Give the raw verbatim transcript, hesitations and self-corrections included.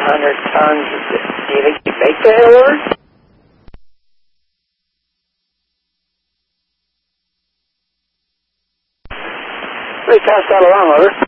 hundred tons. Do you think you'd make that work? We passed that along, over.